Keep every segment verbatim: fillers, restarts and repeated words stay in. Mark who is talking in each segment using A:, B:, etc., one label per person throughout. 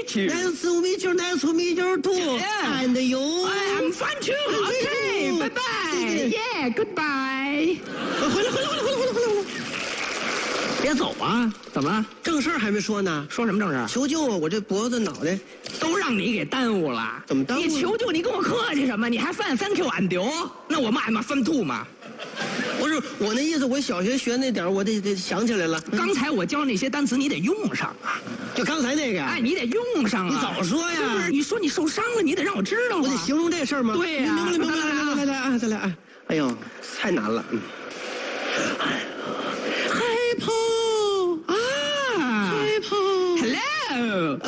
A: meet you.
B: Nice to meet you. Nice to meet you too.
A: Yeah.
B: And you.
A: I'm fine too. Okay. Bye bye. Yeah. Goodbye.
B: 回来，回来，回来，回来，回来，回来！
A: 别走啊！怎么了？
B: 正事儿还没说呢。
A: 说什么正事？
B: 求救啊！我这脖子、脑袋
A: 都让你给耽误了。
B: 怎么耽误了？
A: 你求救，你跟我客气什么？你还犯 thank you and you？那我骂嘛犯吐嘛？
B: 不是我那意思，我小学学那点儿，我得得想起来了。
A: 刚才我教那些单词，你得用上啊！
B: 就刚才那个呀。
A: 哎，你得用上啊！
B: 你早说呀！
A: 不是，你说你受伤了，你得让我知道啊！
B: 我得形容这事儿吗？
A: 对呀。
B: 明白了，明白了，来来来来啊，再来啊！哎呦，太难了。嗯。Hi，Paul
A: 啊
B: ，Hi，Paul。
A: Hello.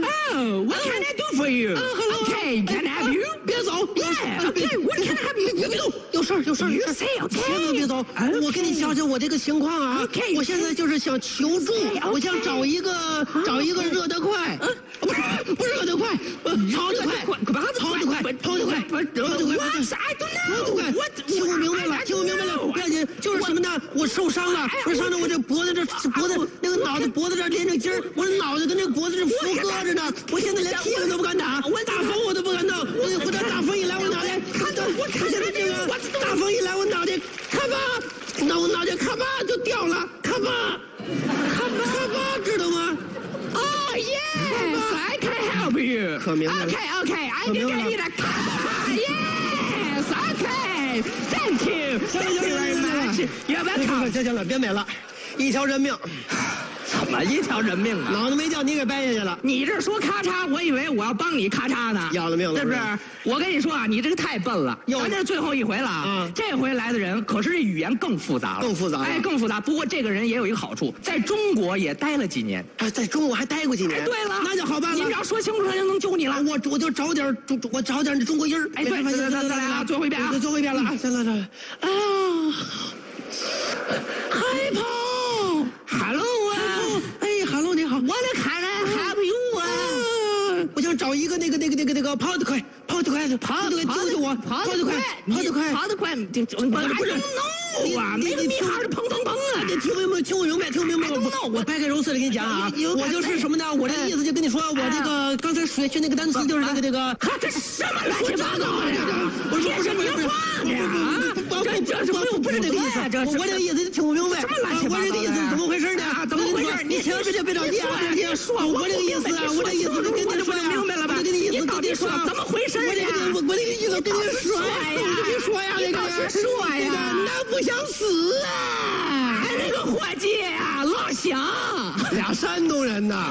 A: Oh, what can I do for you? Okay, can I help you?
B: 别走
A: Yeah. Okay, what can I help you?
B: 别别动，有事儿有事儿。
A: You say okay.
B: 千万别走，我跟你讲讲我这个情况啊。
A: Okay.
B: 我现在就是想求助，我想找一个找一个热得快，不是不是热得快，跑得快，跑得快，跑得快，跑得快。
A: What? I don't know.
B: 快！
A: What?
B: 听我明白了，听我明白了，不要紧，就是什么呢？我受伤了，我伤着我这脖子这脖子那个脑袋脖子这连着筋儿，我的脑袋跟那脖子这扶搁着呢。我现在连屁股都不敢打，我大风我都不敢弄。我我这大风一来，我脑袋，我我现在这个大风一来，我脑袋咔吧，那我脑袋咔吧就掉了，咔吧，咔吧咔吧，知道吗？
A: Oh yes, I can help you.
B: 可明白了。
A: Okay, okay, I think I need a car. Yes, okay. Thank you. Thank you very much. You're welcome.
B: 行行了，别美了，一条人命。
A: 怎么一条人命啊？
B: 脑子没掉，你给掰下去了。
A: 你这说咔嚓，我以为我要帮你咔嚓呢，
B: 要了命了，
A: 是不是？我跟你说啊，你这个太笨了。咱这是最后一回了啊！这回来的人可是这语言更复杂了，
B: 更复杂了，
A: 哎，更复杂。不过这个人也有一个好处，在中国也待了几年，
B: 哎，在中国还待过几年。
A: 哎，对了，
B: 那就好办了。
A: 你只要说清楚，他就能救你了。
B: 我我就找点，我找点中国音儿。
A: 哎，对，再再再来了，最后一遍啊，
B: 最后一遍了啊！行了，行了。啊 ，Hi Paul，
A: Hello 啊，
B: 哎 ，Hello 你好，
A: 我的看来 help you 啊，
B: 我想找一个那个那个那个那个跑得快，跑得快的，
A: 跑
B: 得快，救救我，
A: 跑
B: 得快，跑得快，
A: 跑得快，这这不是 no 啊，没个密号是砰砰砰啊！
B: 你听明白？听我明白，听我明白。我我掰开揉碎了跟你讲啊，我就是什么呢？我这意思就跟你说，我这个刚才学学那个单词就是那个这个，
A: 这什么乱七八糟的呀？
B: 我说
A: 这是你话呢啊？这这是没有
B: 不是这个意思，
A: 这
B: 我这个意思听不明白。
A: 什么乱七八糟的？
B: 我这个意思怎么回事呢？
A: 怎么回事？
B: 你千万别别着急啊！别
A: 说，
B: 我这个意思啊，我这意思跟你说呀，
A: 明白了吧？
B: 我跟你意思
A: 到底说怎么回事呀？
B: 我我这个意思跟你说呀，我跟你说呀，那个
A: 说呀，
B: 那不想死啊！
A: 那个伙计呀，老乡，
B: 俩山东人呐。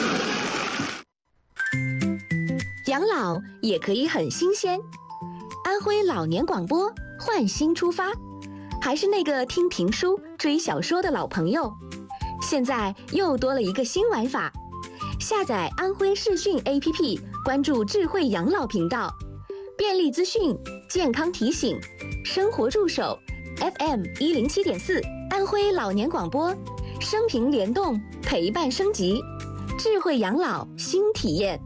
C: 养老也可以很新鲜。安徽老年广播换新出发，还是那个听评书、追小说的老朋友，现在又多了一个新玩法。下载安徽视讯 A P P， 关注智慧养老频道，便利资讯、健康提醒、生活助手 ，F M 一零七点四，安徽老年广播，生平联动，陪伴升级，智慧养老新体验。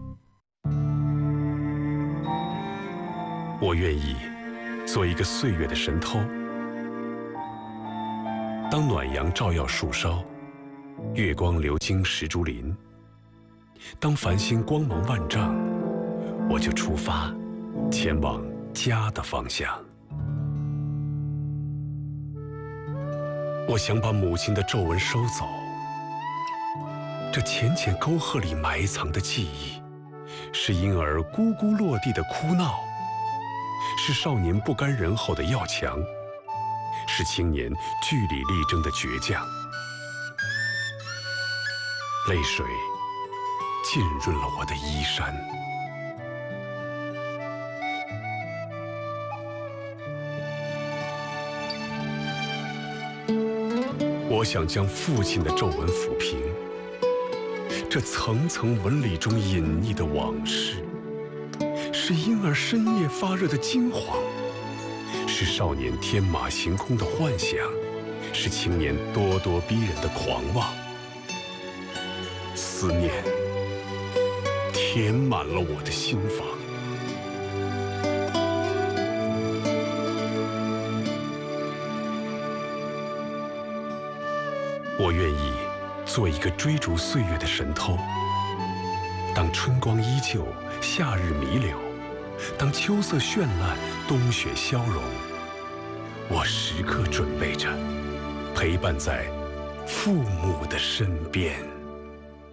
D: 我愿意做一个岁月的神偷，当暖阳照耀树梢，月光流经石竹林，当繁星光芒万丈，我就出发，前往家的方向。我想把母亲的皱纹收走，这浅浅沟壑里埋藏的记忆，是婴儿咕咕落地的哭闹，是少年不甘人后的要强，是青年据理力争的倔强。泪水浸润了我的衣衫。我想将父亲的皱纹抚平，这层层纹理中隐匿的往事，是婴儿深夜发热的惊惶，是少年天马行空的幻想，是青年咄咄逼人的狂妄。思念填满了我的心房。我愿意做一个追逐岁月的神偷， 当春光依旧，夏日弥留，当秋色绚烂，冬雪消融，我时刻准备着，陪伴在父母的身边。